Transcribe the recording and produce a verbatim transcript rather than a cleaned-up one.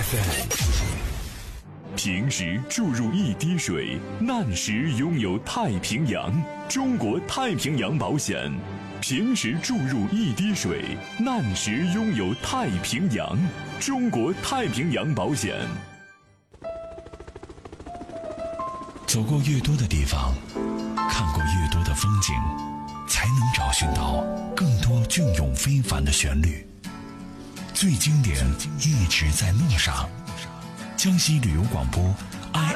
F M。平时注入一滴水，难时拥有太平洋。中国太平洋保险，平时注入一滴水，难时拥有太平洋。中国太平洋保险。 走过越多的地方，看过越多的风景，才能找寻到更多隽永非凡的旋律。最经典一直在路上。江西旅游广播